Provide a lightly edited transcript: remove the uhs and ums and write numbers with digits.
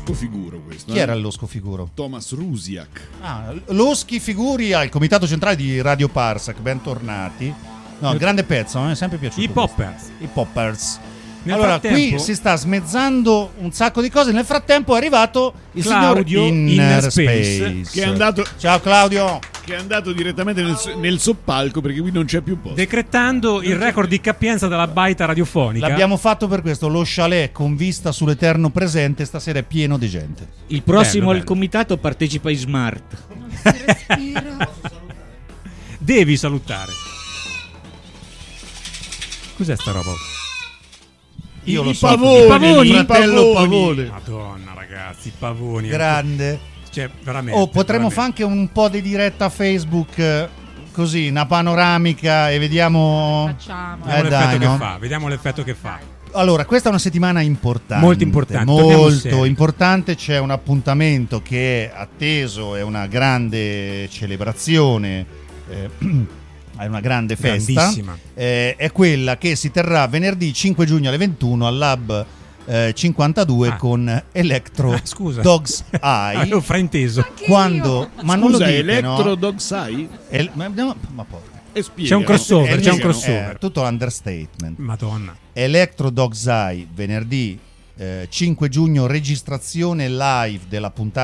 Scofiguro questo. Chi era lo Scofiguro? Thomas Rusiak. Lo Schifiguri al comitato centrale di Radio Parsec, bentornati. No, grande pezzo, mi è sempre piaciuto. I Poppers. I Poppers. Nel allora, frattempo, qui si sta smezzando un sacco di cose. Nel frattempo è arrivato il Claudio signor Inner Space. Che è andato, Ciao Claudio. che è andato direttamente nel soppalco perché qui non c'è più posto. decretando il record di capienza della baita radiofonica. L'abbiamo fatto per questo. Lo chalet con vista sull'eterno presente stasera è pieno di gente. Il prossimo Bello, al comitato partecipa in Smart. Devi salutare. Cos'è sta roba? Io lo I so. pavoni, il fratello i Pavone. Madonna, ragazzi, i pavoni. Grande. Cioè, veramente. Potremmo veramente. fare anche un po' di diretta Facebook, così, una panoramica e vediamo. Facciamo. Vediamo dai, l'effetto no? che fa. Vediamo l'effetto che fa. Allora, questa è una settimana importante. Molto importante, torniamo Molto serio. importante. C'è un appuntamento che è atteso, è una grande celebrazione. È una grande festa. Grandissima. È quella che si terrà venerdì 5 giugno alle 21 al Lab 52 con Electro Scusa. Dogs Eye. Avevo frainteso. Quando, ma non lo Scusa, dite, Electro no? Dogs Eye? Ma poi E spiega. C'è un crossover, è c'è un nero, crossover. è tutto understatement. Madonna. Electro Dogs Eye venerdì 5 giugno, registrazione live della puntata